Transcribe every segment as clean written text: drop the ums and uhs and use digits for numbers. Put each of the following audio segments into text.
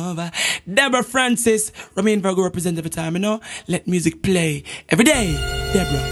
over. Deborah Francis, Remain Virgo represent every time, you know. Let music play every day. Deborah.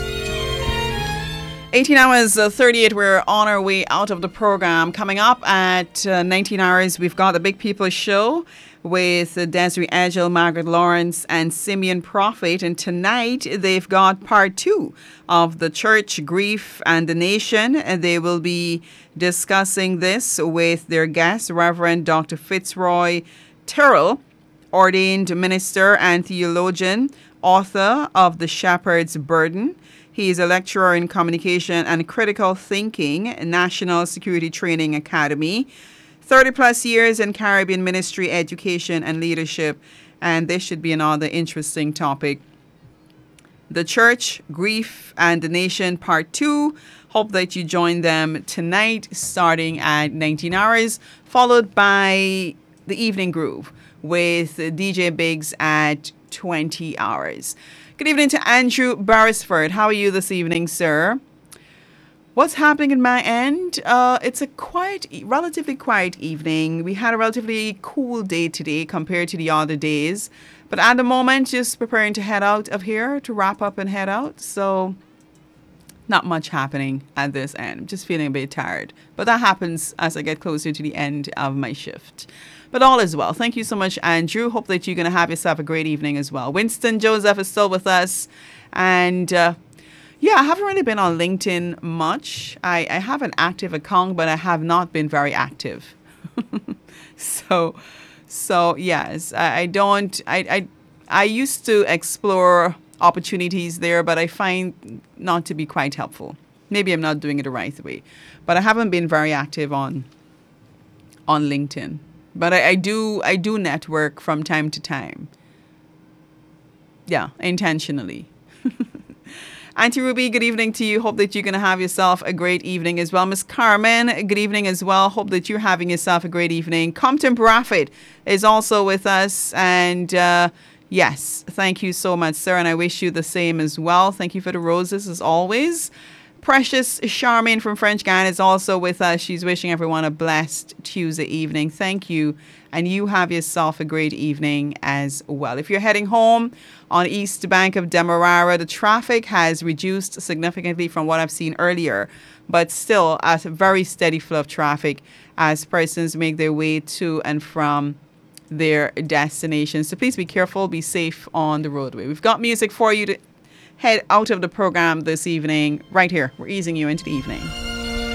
18 hours 38, we're on our way out of the program. Coming up at 19 hours, we've got the Big People Show with Desiree Edgell, Margaret Lawrence, and Simeon Prophet. And tonight, they've got part 2 of The Church, Grief, and the Nation. And they will be discussing this with their guest, Reverend Dr. Fitzroy Terrell, ordained minister and theologian, author of The Shepherd's Burden. He is a lecturer in communication and critical thinking, National Security Training Academy, 30 plus years in Caribbean ministry, education, and leadership. And this should be another interesting topic. The Church, Grief, and the Nation, Part 2. Hope that you join them tonight, starting at 19 hours, followed by the Evening Groove with DJ Biggs at 20 hours. Good evening to Andrew Beresford. How are you this evening, sir? What's happening in my end? It's a relatively quiet evening. We had a relatively cool day today compared to the other days. But at the moment, just preparing to head out of here, to wrap up and head out. So not much happening at this end. I'm just feeling a bit tired. But that happens as I get closer to the end of my shift. But all is well. Thank you so much, Andrew. Hope that you're going to have yourself a great evening as well. Winston Joseph is still with us. And I haven't really been on LinkedIn much. I have an active account, but I have not been very active. So yes, I don't. I used to explore opportunities there, but I find not to be quite helpful. Maybe I'm not doing it the right way. But I haven't been very active on LinkedIn. But I do network from time to time. Yeah, intentionally. Auntie Ruby, good evening to you. Hope that you're going to have yourself a great evening as well. Miss Carmen, good evening as well. Hope that you're having yourself a great evening. Compton Bradford is also with us. And yes, thank you so much, sir. And I wish you the same as well. Thank you for the roses as always. Precious Charmaine from French Guiana is also with us. She's wishing everyone a blessed Tuesday evening. Thank you. And you have yourself a great evening as well. If you're heading home on East Bank of Demerara, the traffic has reduced significantly from what I've seen earlier, but still at a very steady flow of traffic as persons make their way to and from their destinations. So please be careful, be safe on the roadway. We've got music for you to head out of the program this evening. Right here, we're easing you into the evening.